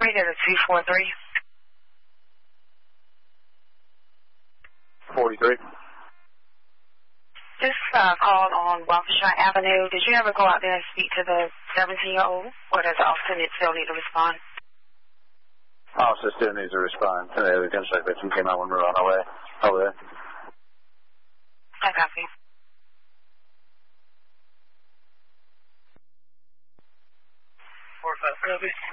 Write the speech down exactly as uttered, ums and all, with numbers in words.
Radio to two four three. forty-three. This uh, called on Waukesha Avenue. Did you ever go out there and speak to the seventeen-year-old, or does the officer still need to respond? Officer still needs to respond. The gunshot victim came out when we were on our way over there. I copy. Four five copy.